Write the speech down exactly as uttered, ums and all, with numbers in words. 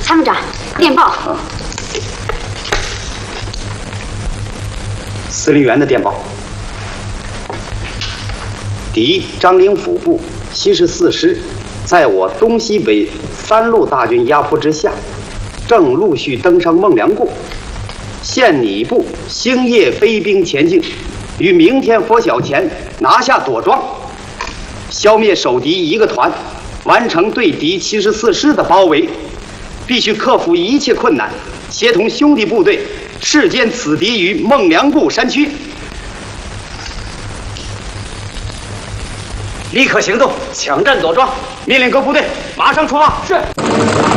参谋长，电报。 啊、司令员的电报。敌张灵甫部七十四师，在我东西北三路大军压迫之下，正陆续登上孟良崮。现你部星夜飞兵前进，于明天拂晓前拿下朵庄，消灭守敌一个团，完成对敌七十四师的包围。必须克服一切困难，协同兄弟部队誓歼此敌于孟良崮山区。立刻行动，抢占朵庄！命令各部队马上出发。是。